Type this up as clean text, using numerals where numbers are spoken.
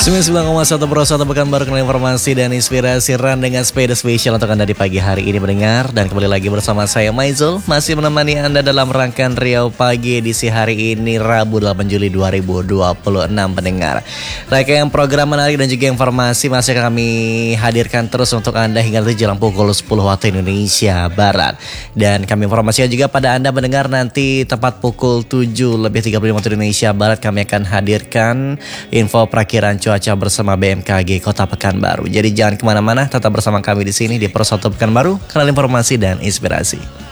99,1 Pro 1 Pekanbaru, kenal informasi dan inspirasi Run dengan sepeda spesial untuk Anda di pagi hari ini mendengar. Dan kembali lagi bersama saya Maizul, masih menemani Anda dalam rangkaian Riau Pagi edisi hari ini Rabu 8 Juli 2026 pendengar. Rangkaian program menarik dan juga informasi masih kami hadirkan terus untuk Anda hingga nanti jelang pukul 10 waktu Indonesia Barat. Dan kami informasikan juga pada Anda mendengar nanti tepat pukul 7:35 waktu Indonesia Barat kami akan hadirkan info perakiran cuaca bersama BMKG Kota Pekanbaru. Jadi jangan kemana-mana, tetap bersama kami di sini di Pro 1 Pekanbaru, kanal informasi dan inspirasi.